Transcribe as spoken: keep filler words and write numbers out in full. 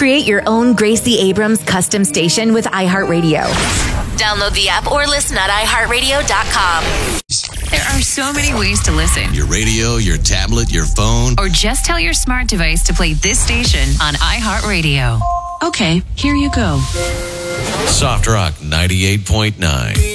Create your own Gracie Abrams custom station with iHeartRadio. Download the app or listen at i heart radio dot com. There are so many ways to listen. Your radio, your tablet, your phone. Or just tell your smart device to play this station on iHeartRadio. Okay, here you go. Soft Rock ninety-eight point nine.